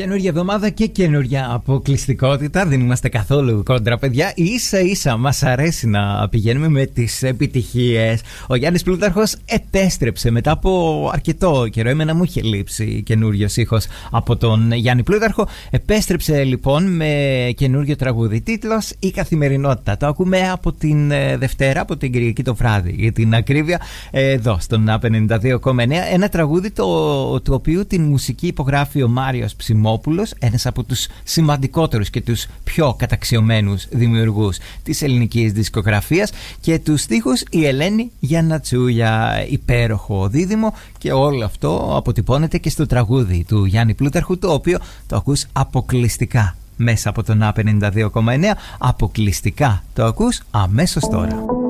Καινούργια εβδομάδα και καινούργια αποκλειστικότητα. Δεν είμαστε καθόλου κόντρα, παιδιά. Ίσα ίσα μας αρέσει να πηγαίνουμε με τις επιτυχίες. Ο Γιάννης Πλούταρχος επέστρεψε μετά από αρκετό καιρό. Εμένα μου είχε λείψει καινούριος ήχος από τον Γιάννη Πλούταρχο. Επέστρεψε λοιπόν με καινούριο τραγούδι. Τίτλος «Η Καθημερινότητα». Το ακούμε από την Δευτέρα, από την Κυριακή το βράδυ. Για την ακρίβεια, εδώ στον ΑΠ 92,9. Ένα τραγούδι του οποίου την μουσική υπογράφει ο Μάριος Ψημόπουλος, ένας από τους σημαντικότερους και τους πιο καταξιωμένους δημιουργούς της ελληνικής δισκογραφίας, και τους στίχους η Ελένη Γιαννατσούλια. Υπέροχο δίδυμο, και όλο αυτό αποτυπώνεται και στο τραγούδι του Γιάννη Πλούταρχου, το οποίο το ακούς αποκλειστικά μέσα από τον ΑΠ 92,9. Αποκλειστικά το ακούς αμέσως τώρα.